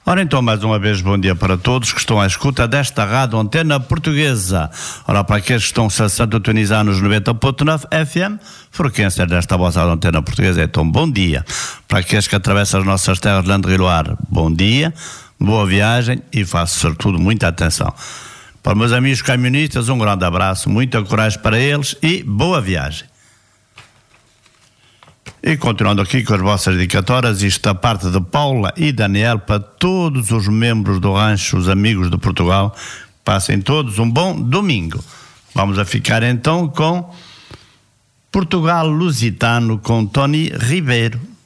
Ora então, mais uma vez, bom dia para todos que estão à escuta desta rádio Antena Portuguesa. Ora, para aqueles que estão a sintonizar nos 90.9 FM, frequência desta vossa Antena Portuguesa, então bom dia. Para aqueles que atravessam as nossas terras de Landre e Luar, bom dia, boa viagem e faço sobretudo muita atenção. Para meus amigos camionistas, um grande abraço, muita coragem para eles e boa viagem. E continuando aqui com as vossas dedicatórias, isto da parte de Paula e Daniel, para todos os membros do rancho, os amigos de Portugal, passem todos um bom domingo. Vamos a ficar então com Portugal Lusitano, com Tony Ribeiro.